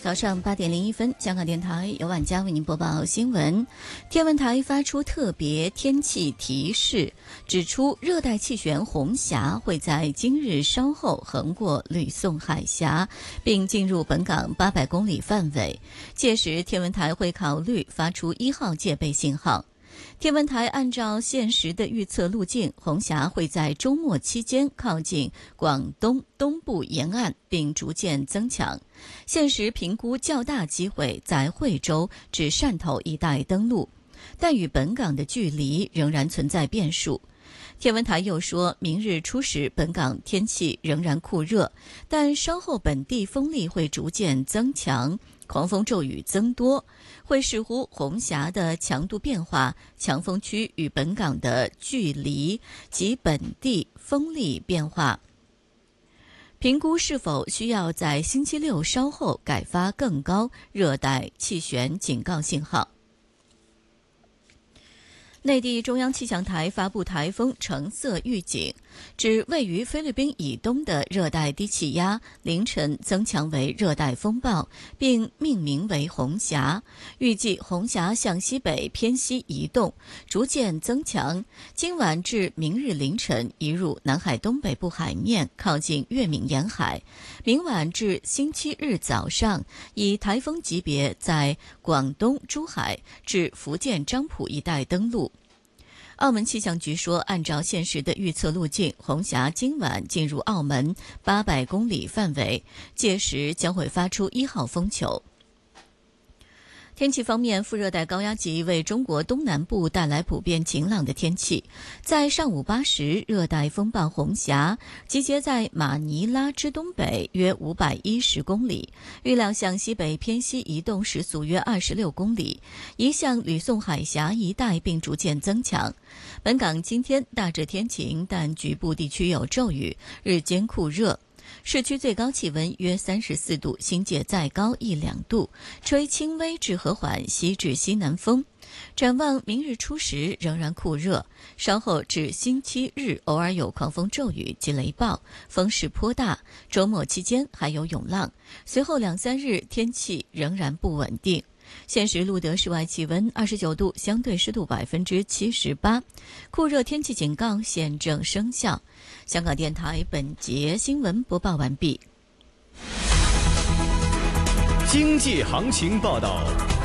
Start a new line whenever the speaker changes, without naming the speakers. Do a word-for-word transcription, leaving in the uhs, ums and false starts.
早上八点零一分，香港电台由晚佳为您播报新闻。天文台发出特别天气提示，指出热带气旋红霞会在今日稍后横过吕宋海峡，并进入本港八百公里范围。届时，天文台会考虑发出一号戒备信号。天文台按照现时的预测路径，红霞会在周末期间靠近广东东部沿岸，并逐渐增强。现时评估较大机会在惠州至汕头一带登陆，但与本港的距离仍然存在变数。天文台又说，明日初时本港天气仍然酷热，但稍后本地风力会逐渐增强，狂风骤雨增多，会视乎红霞的强度变化、强风区与本港的距离及本地风力变化，评估是否需要在星期六稍后改发更高热带气旋警告信号。内地中央气象台发布台风橙色预警，指位于菲律宾以东的热带低气压凌晨增强为热带风暴，并命名为红霞。预计红霞向西北偏西移动，逐渐增强，今晚至明日凌晨移入南海东北部海面，靠近粤闽沿海。明晚至星期日早上，以台风级别在广东珠海至福建漳浦一带登陆。澳门气象局说，按照现时的预测路径，红霞今晚进入澳门八百公里范围，届时将会发出一号风球。天气方面，副热带高压脊为中国东南部带来普遍晴朗的天气。在上午八时，热带风暴红霞集结在马尼拉之东北约五百一十公里，预料向西北偏西移动，时速约二十六公里，移向吕宋海峡一带，并逐渐增强。本港今天大致天晴，但局部地区有骤雨，日间酷热。市区最高气温约三十四度，新界再高一两度，吹轻微至和缓西至西南风。展望明日初时仍然酷热，稍后至星期日偶尔有狂风骤雨及雷暴，风势颇大，周末期间还有涌浪，随后两三日天气仍然不稳定。现时录得室外气温二十九度，相对湿度百分之七十八，酷热天气警告现正生效。香港电台本节新闻播报完毕。
经济行情报道。